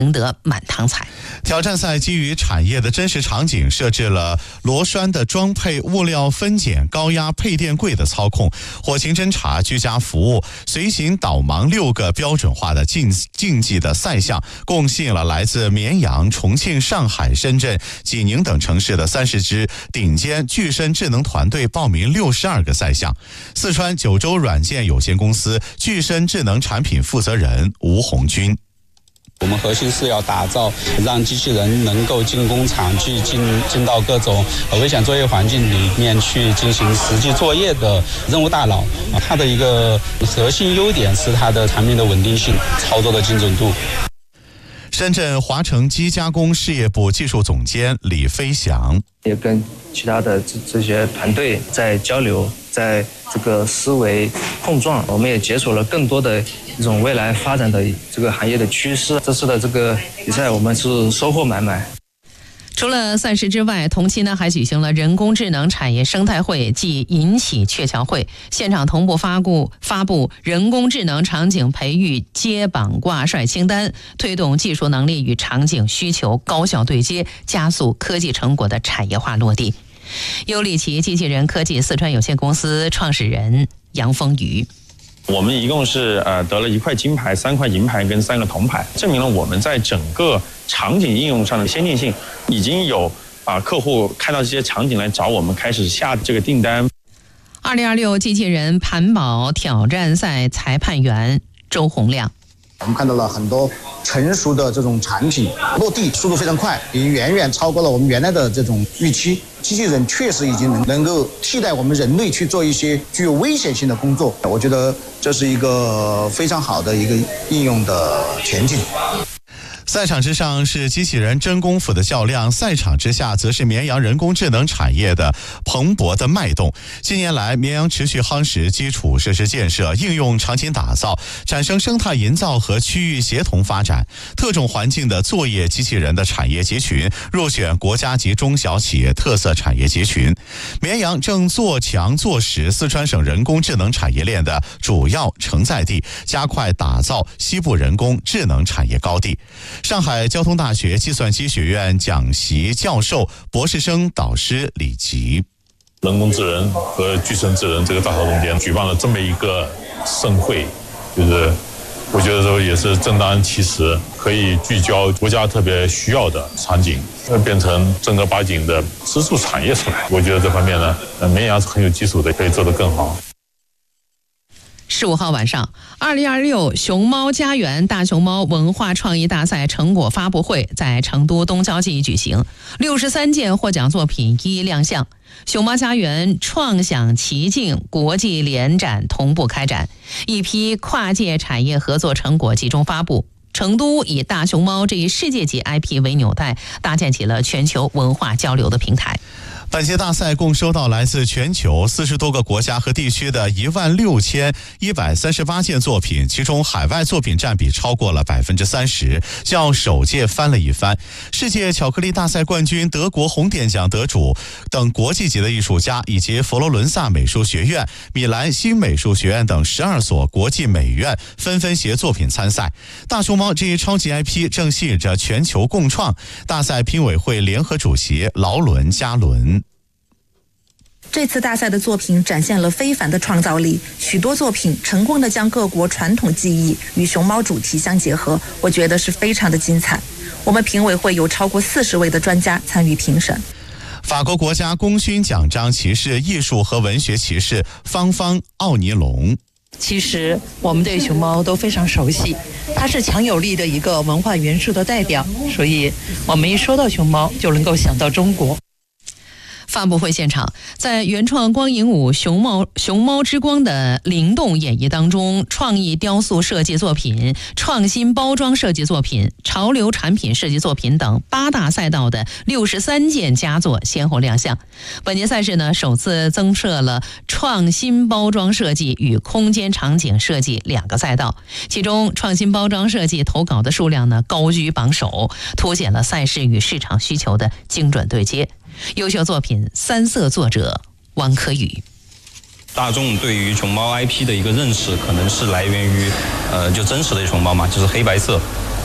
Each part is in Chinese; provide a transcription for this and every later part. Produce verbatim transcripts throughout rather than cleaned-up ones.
赢得满堂彩。 挑战赛基于产业的真实场景，设置了螺栓的装配、物料分拣、高压配电柜的操控、火情侦察、居家服务、随行导盲六个标准化的竞竞技的赛项，共吸引了来自绵阳、重庆、上海、深圳、济宁等城市的三十支顶尖具身智能团队报名六十二个赛项。四川九州软件有限公司具身智能产品负责人吴红军。 我们核心是要打造让机器人能够进工厂去进进到各种危险作业环境里面去进行实际作业的任务大脑。它的一个核心优点是它的产品的稳定性、操作的精准度。 深圳华城机加工事业部技术总监李飞翔也跟其他的这这些团队在交流，在这个思维碰撞，我们也解锁了更多的这种未来发展的这个行业的趋势。这次的这个比赛我们是收获满满。 除了赛事之外，同期呢还举行了人工智能产业生态会暨引起鹊桥会，现场同步发布发布人工智能场景培育接榜挂帅清单，推动技术能力与场景需求高效对接，加速科技成果的产业化落地。优利奇机器人科技四川有限公司创始人杨峰宇。 我们一共是呃得了一块金牌、三块银牌跟三个铜牌，证明了我们在整个场景应用上的先进性。已经有啊、呃、客户看到这些场景来找我们，开始下这个订单。 二零二六机器人盘宝挑战赛裁判员周洪亮。 我们看到了很多成熟的这种产品落地速度非常快，已经远远超过了我们原来的这种预期。机器人确实已经能能够替代我们人类去做一些具有危险性的工作，我觉得这是一个非常好的一个应用的前景。 赛场之上是机器人真功夫的较量，赛场之下则是绵阳人工智能产业的蓬勃的脉动。近年来，绵阳持续夯实基础设施建设、应用场景打造、产生生态营造和区域协同发展。特种环境的作业机器人的产业集群入选国家级中小企业特色产业集群。绵阳正做强做实四川省人工智能产业链的主要承载地，加快打造西部人工智能产业高地。上海交通大学计算机学院讲席教授、博士生导师李吉。 人工智能和具身智能这个大潮中间举办了这么一个盛会，就是我觉得说也是正当其时，可以聚焦国家特别需要的场景，变成正儿八经的支柱产业出来。我觉得这方面呢，绵阳是很有基础的，可以做得更好。 十五号晚上，二零二六熊猫家园大熊猫文化创意大赛成果发布会在成都东郊记忆举行，六十三件获奖作品一一亮相。熊猫家园创想奇境国际联展同步开展，一批跨界产业合作成果集中发布。成都以大熊猫这一世界级 I P 为纽带，搭建起了全球文化交流的平台。 本届大赛共收到来自全球四十多个国家和地区的一万六千一百三十八件作品，其中海外作品占比超过了百分之三十，较首届翻了一番。世界巧克力大赛冠军、德国红点奖得主等国际级的艺术家，以及佛罗伦萨美术学院、米兰新美术学院等十二所国际美院纷纷携作品参赛。大熊猫这一超级 I P 正吸引着全球共创。大赛评委会联合主席劳伦加伦。 这次大赛的作品展现了非凡的创造力，许多作品成功地将各国传统技艺与熊猫主题相结合，我觉得是非常的精彩。我们评委会有超过四十位的专家参与评审。 法国国家功勋奖章骑士、艺术和文学骑士芳芳奥尼龙。 其实我们对熊猫都非常熟悉，它是强有力的一个文化元素的代表，所以我们一说到熊猫就能够想到中国。 发布会现场，在原创光影舞熊猫熊猫之光的灵动演绎当中，创意雕塑设计作品、创新包装设计作品、潮流产品设计作品等八大赛道的六十三件佳作先后亮相。本届赛事呢，首次增设了创新包装设计与空间场景设计两个赛道，其中创新包装设计投稿的数量呢高居榜首，凸显了赛事与市场需求的精准对接。优秀作品三色作者王可宇。 大众对于熊猫 I P 的一个认识，可能是来源于，呃，就真实的熊猫嘛，就是黑白色。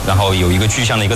然后有一个具象的一个